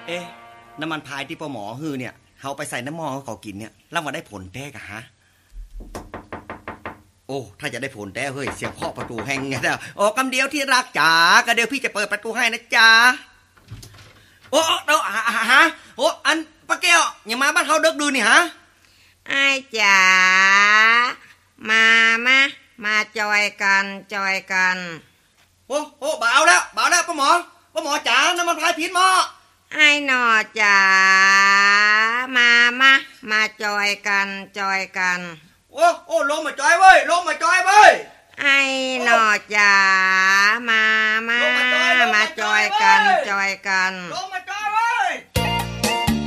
เอ๊ะน้ำมันพายที่ปหมอฮือเนี่ยเขาไปใส่น้ำมอเขากินเนี่ยแล้วมาได้ผลแท้กะฮะโอ้ถ้าจะได้ผลแท้เฮ้ยเสียงเคาะประตูแห้งไงแล้วโอ้กำเดียวที่รักจ๋ากะเดียวพี่จะเปิดประตูให้นะจ๋าโอ้เดี๋ยวฮะโอ้อันป้าแก้วอย่ามาบ้านเขาเด็กดื้อนี่ฮะไอ้จ๋ามาจอยกันโอ้เบาแล้วป้าหมอจ๋าน้ำมันพายผิดหมอไอ้หนอจ๋ามาจอยกันโอ้ลงมาจอยเว้ยไอ้หนอจ๋ามาจอยกันลงมา